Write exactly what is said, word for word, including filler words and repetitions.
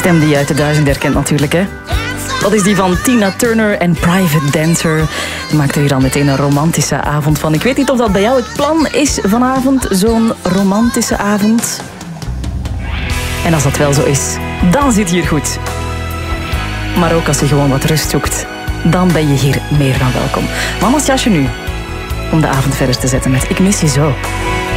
stem die je uit de duizend herkent natuurlijk, hè. Dat is die van Tina Turner en Private Dancer. Die maakt er hier al meteen een romantische avond van. Ik weet niet of dat bij jou het plan is vanavond, zo'n romantische avond. En als dat wel zo is, dan zit je hier goed. Maar ook als je gewoon wat rust zoekt, dan ben je hier meer dan welkom. Mama's jasje nu, om de avond verder te zetten met Ik mis je zo.